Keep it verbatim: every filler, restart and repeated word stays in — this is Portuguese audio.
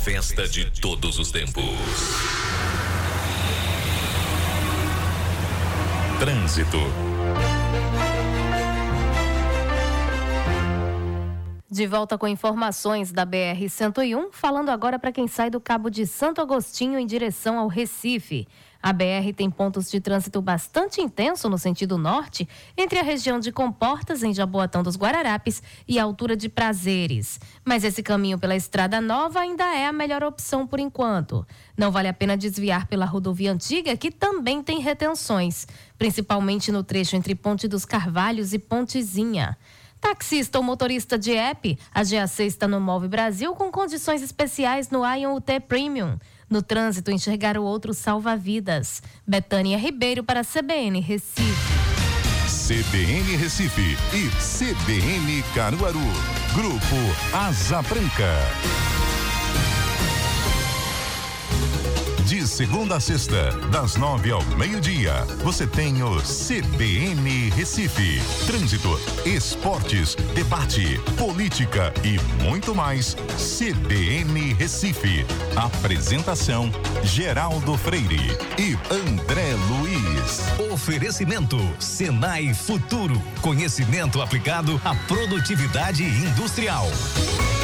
festa de todos os tempos. Trânsito. De volta com informações da B R cento e um, falando agora para quem sai do Cabo de Santo Agostinho em direção ao Recife. A B R tem pontos de trânsito bastante intenso no sentido norte, entre a região de Comportas, em Jaboatão dos Guararapes, e a altura de Prazeres. Mas esse caminho pela Estrada Nova ainda é a melhor opção por enquanto. Não vale a pena desviar pela rodovia antiga, que também tem retenções, principalmente no trecho entre Ponte dos Carvalhos e Pontezinha. Taxista ou motorista de app, a G A C está no Move Brasil com condições especiais no Ion U T Premium. No trânsito, enxergar o outro salva-vidas. Betânia Ribeiro para a C B N Recife. C B N Recife e C B N Caruaru. Grupo Asa Branca. De segunda a sexta, das nove ao meio-dia, você tem o C B N Recife. Trânsito, esportes, debate, política e muito mais. C B N Recife. Apresentação: Geraldo Freire e André Luiz. Oferecimento: Senai Futuro. Conhecimento aplicado à produtividade industrial.